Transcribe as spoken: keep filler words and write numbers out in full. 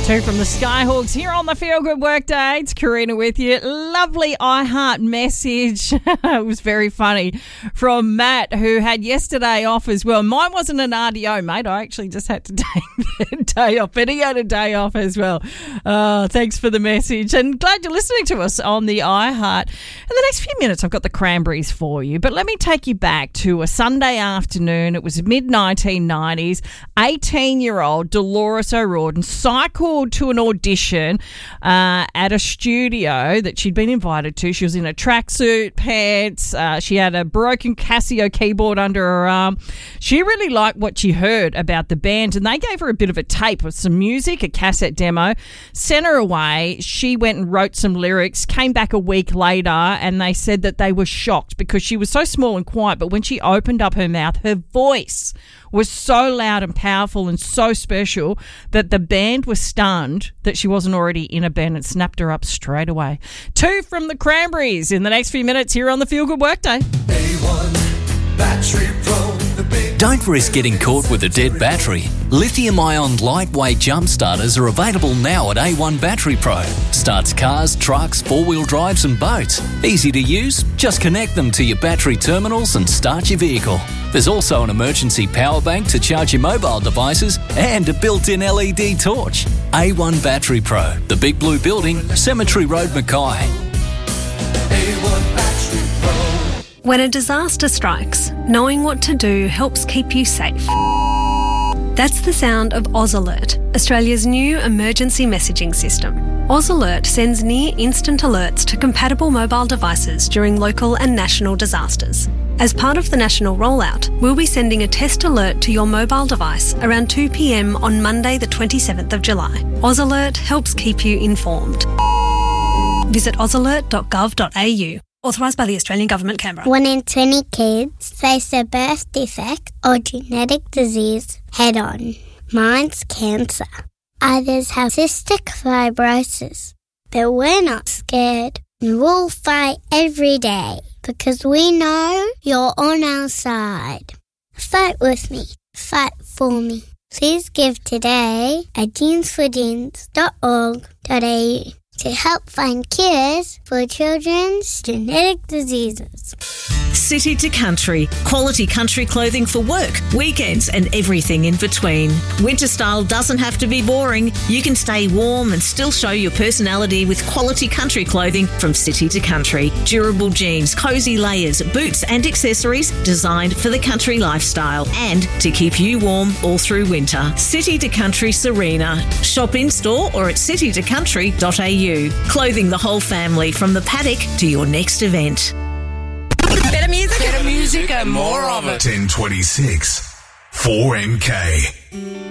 Two from the Skyhawks here on the Feel Good Workday. It's Karina with you. Lovely iHeart message. It was very funny from Matt, who had yesterday off as well. Mine wasn't an R D O, mate. I actually just had to take the day off, but he had a day off as well. Uh, thanks for the message, and glad you're listening to us on the iHeart. In the next few minutes, I've got the Cranberries for you, but let me take you back to a Sunday afternoon. It was mid nineteen nineties. eighteen-year-old Dolores O'Riordan cycled to an audition uh, at a studio that she'd been invited to. She was in a tracksuit, pants. Uh, she had a broken Casio keyboard under her arm. She really liked what she heard about the band, and they gave her a bit of a tape of some music, a cassette demo, sent her away. She went and wrote some lyrics, came back a week later, and they said that they were shocked because she was so small and quiet, but when she opened up her mouth, her voice was so loud and powerful and so special that the band was stunned that she wasn't already in a band and snapped her up straight away. Two from the Cranberries in the next few minutes here on the Feel Good Workday. A one Battery Pro, the big... Don't risk getting caught with a dead battery. Lithium-ion lightweight jump starters are available now at A one Battery Pro. Starts cars, trucks, four-wheel drives and boats. Easy to use, just connect them to your battery terminals and start your vehicle. There's also an emergency power bank to charge your mobile devices and a built-in L E D torch. A one Battery Pro, the Big Blue Building, Cemetery Road, Mackay. A one Battery Pro. When a disaster strikes, knowing what to do helps keep you safe. That's the sound of Oz Alert, Australia's new emergency messaging system. Oz Alert sends near-instant alerts to compatible mobile devices during local and national disasters. As part of the national rollout, we'll be sending a test alert to your mobile device around two p.m. on Monday the twenty-seventh of July. Oz Alert helps keep you informed. Visit oz alert dot gov dot a u. Authorised by the Australian Government, Canberra. One in twenty kids face a birth defect or genetic disease head-on. Mine's cancer. Others have cystic fibrosis. But we're not scared. And we'll fight every day because we know you're on our side. Fight with me. Fight for me. Please give today at genes for genes dot org dot a u to help find cures for children's genetic diseases. City to Country. Quality country clothing for work, weekends and everything in between. Winter style doesn't have to be boring. You can stay warm and still show your personality with quality country clothing from City to Country. Durable jeans, cosy layers, boots and accessories designed for the country lifestyle and to keep you warm all through winter. City to Country Serena. Shop in store or at city to country dot a u. Clothing the whole family from the paddock to your next event. Better music. Better music and more of it. ten twenty-six, four M K.